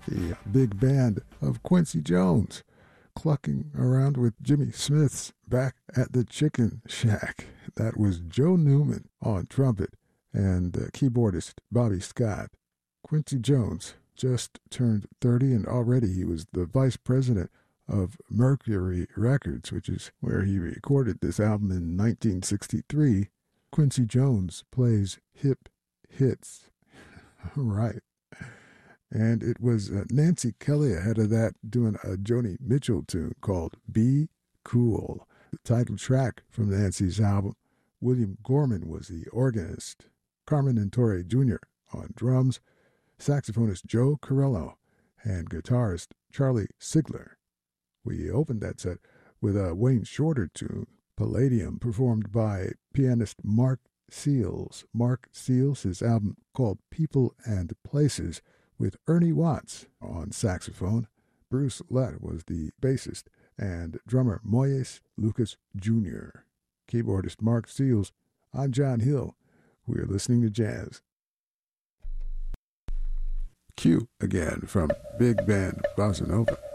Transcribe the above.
the big band of Quincy Jones, clucking around with Jimmy Smith's Back at the Chicken Shack. That was Joe Newman on trumpet and keyboardist Bobby Scott. Quincy Jones just turned 30, and already he was the vice president of Mercury Records, which is where he recorded this album in 1963. Quincy Jones plays hip hits. Right. And it was Nancy Kelly ahead of that doing a Joni Mitchell tune called Be Cool, the title track from Nancy's album. William Gorman was the organist, Carmen and Torre Jr. on drums, saxophonist Joe Corello, and guitarist Charlie Sigler. We opened that set with a Wayne Shorter tune, Palladium, performed by pianist Mark Seals. Mark Seals, his album called People and Places, with Ernie Watts on saxophone. Bruce Lett was the bassist, and drummer Moyes Lucas Jr. Keyboardist Mark Seals. I'm John Hill. We're listening to jazz. Cue again from Big Band Bossa Nova.